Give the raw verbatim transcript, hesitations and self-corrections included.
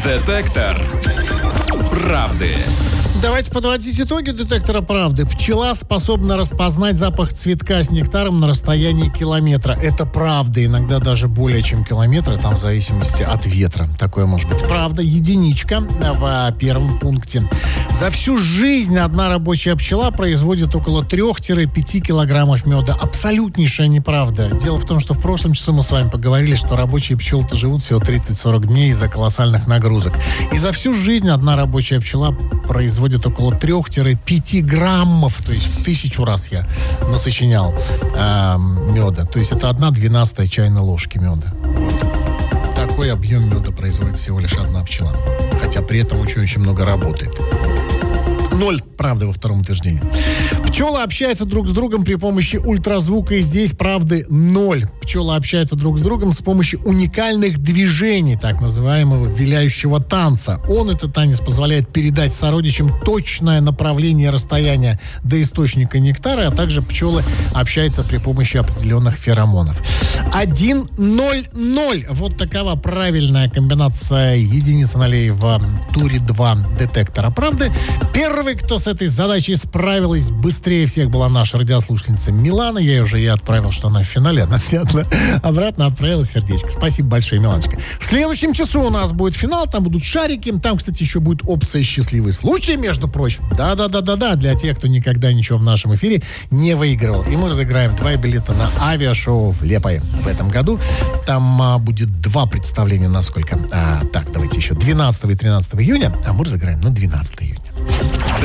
Детектор правды. Давайте подводить итоги детектора правды. Пчела способна распознать запах цветка с нектаром на расстоянии километра. Это правда. Иногда даже более чем километра, там в зависимости от ветра. Такое может быть. Правда. Единичка в первом пункте. За всю жизнь одна рабочая пчела производит около три-пять килограммов меда. Абсолютнейшая неправда. Дело в том, что в прошлом часу мы с вами поговорили, что рабочие пчелы-то живут всего тридцать-сорок дней из-за колоссальных нагрузок. И за всю жизнь одна рабочая пчела производит около три-пять граммов, то есть в тысячу раз я насочинял э, меда. То есть это одна двенадцатая чайной ложки меда. Вот. Такой объем меда производит всего лишь одна пчела. Хотя при этом очень-очень много работает. Ноль правды во втором утверждении. Пчелы общаются друг с другом при помощи ультразвука, и здесь правды ноль. Пчелы общаются друг с другом с помощью уникальных движений, так называемого виляющего танца. Он, этот танец, позволяет передать сородичам точное направление и расстояние до источника нектара, а также пчелы общаются при помощи определенных феромонов. один ноль ноль. Вот такова правильная комбинация единиц нолей в туре два детектора правды. Первый, кто с этой задачей справилась быстрее всех, была наша радиослушательница Милана. Я ее уже ей отправил, что она в финале. Она мне обратно отправила сердечко. Спасибо большое, Миланочка. В следующем часу у нас будет финал. Там будут шарики. Там, кстати, еще будет опция «Счастливый случай», между прочим. Да-да-да-да-да. Для тех, кто никогда ничего в нашем эфире не выигрывал. И мы разыграем два билета на авиашоу в Лепое в этом году. Там а, будет два представления, насколько... А, так, давайте еще двенадцатого и тринадцатого июня. А мы разыграем на двенадцатого июня.